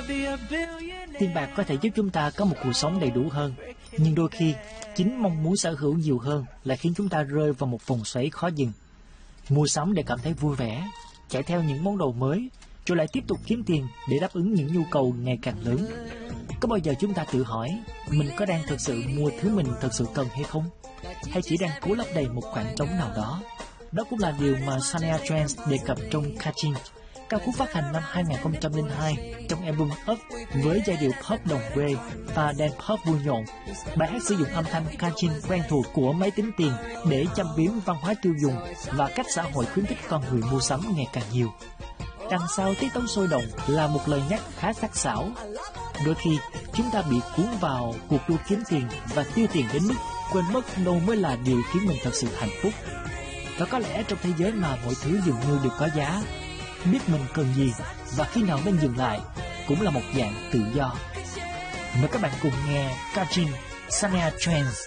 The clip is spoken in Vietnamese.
Tiền bạc có thể giúp chúng ta có một cuộc sống đầy đủ hơn, nhưng đôi khi, chính mong muốn sở hữu nhiều hơn lại khiến chúng ta rơi vào một vòng xoáy khó dừng. Mua sắm để cảm thấy vui vẻ, chạy theo những món đồ mới, rồi lại tiếp tục kiếm tiền để đáp ứng những nhu cầu ngày càng lớn. Có bao giờ chúng ta tự hỏi, mình có đang thực sự mua thứ mình thực sự cần hay không? Hay chỉ đang cố lấp đầy một khoảng trống nào đó? Đó cũng là điều mà Shania Twain đề cập trong Catching, ca khúc phát hành năm 2002 trong album Up với giai điệu pop đồng quê và đàn pop vui nhộn. Bài hát sử dụng âm thanh Catching quen thuộc của máy tính tiền để châm biếm văn hóa tiêu dùng và cách xã hội khuyến khích con người mua sắm ngày càng nhiều. Đằng sau tiết tấu sôi động là một lời nhắc khá sắc sảo. Đôi khi, chúng ta bị cuốn vào cuộc đua kiếm tiền và tiêu tiền đến mức quên mất đâu mới là điều khiến mình thật sự hạnh phúc. Và có lẽ trong thế giới mà mọi thứ dường như đều có giá, biết mình cần gì và khi nào nên dừng lại cũng là một dạng tự do. Mời các bạn cùng nghe Catching, Shania Twain.